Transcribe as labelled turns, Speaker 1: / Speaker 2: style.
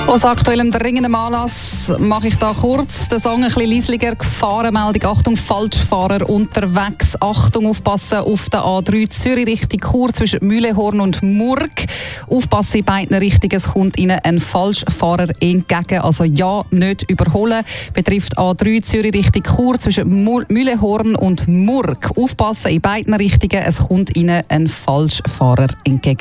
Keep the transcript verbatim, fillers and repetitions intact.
Speaker 1: Aus aktuellem dringendem Anlass mache ich da kurz den Song ein bisschen leislicher. Gefahrenmeldung, Achtung, Falschfahrer unterwegs. Achtung, aufpassen auf der A drei Zürich Richtung Chur zwischen Mühlehorn und Murg. Aufpassen in beiden Richtungen, es kommt Ihnen ein Falschfahrer entgegen. Also ja, nicht überholen. Betrifft A drei Zürich Richtung Chur zwischen Mühlehorn und Murg. Aufpassen in beiden Richtungen, es kommt Ihnen ein Falschfahrer entgegen.